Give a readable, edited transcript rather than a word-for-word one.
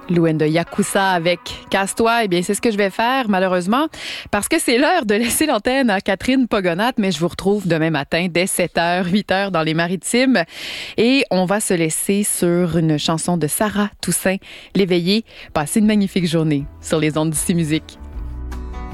Louane de Yakuza avec Casse-toi, eh bien, c'est ce que je vais faire, malheureusement, parce que c'est l'heure de laisser l'antenne à Catherine Pogonat, mais je vous retrouve demain matin dès 7h, 8h dans les Maritimes. Et on va se laisser sur une chanson de Sarah Toussaint, L'Éveillé. Passez une magnifique journée sur les ondes d'ici Musique.